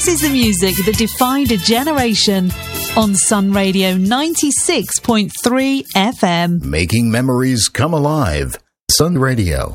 This is the music that defined a generation on Sun Radio 96.3 FM. Making memories come alive. Sun Radio.